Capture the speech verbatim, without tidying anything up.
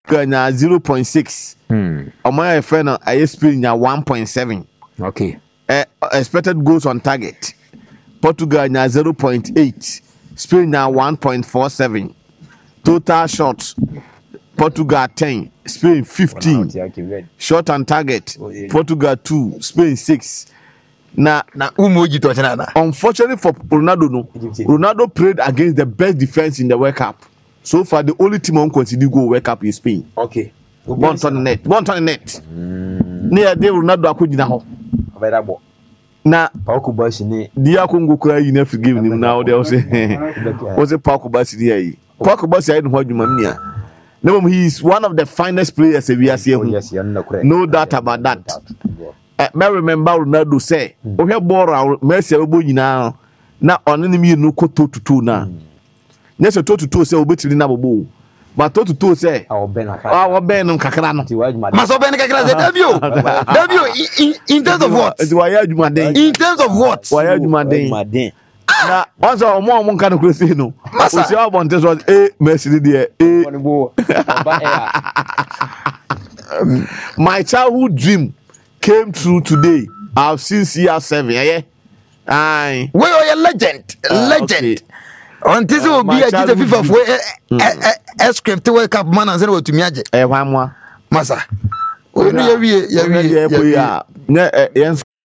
nya zero point six. Hmm. Omo friend I Spain nya one point seven. Okay. Uh, expected goals on target. Portugal nya zero point eight. Spain nya one point four seven. Total shots. Portugal ten, Spain fifteen. Shot on target. Portugal two, Spain six. Now, now, unfortunately for Ronaldo, no, Ronaldo played against the best defense in the World Cup. So far, the only team on consider go World Cup is Spain. Okay. One on the net. One on the net. Near the Ronaldo akujina ho. Na Pauku Basi ni dia Congo cry you never forgive him now. They also was a Pauku Basi here. Pauku Basi I don't know what no, he is one of the finest players we are seeing. No doubt about that. I uh, remember Ronaldo say, "Oh, here ball Messi obo nyina na onenimi no ko to to to na." Yes, to to to say obetiri na bobo. But to to to say, "Ah, wo ben no kakra no." Maso ben kakra say, "Debio. Debio in terms of what?" In terms of what? Why adwumaden. Na once omo omo nka no say no. Osi abonte so eh Messi dey eh. My childhood dream came true today. I've seen C R seven, yeah. Aye. We are a legend, uh, legend. On this will be a just a FIFA for a script World Cup man and say what to me. Eh, one more. Masa. We know you we you we.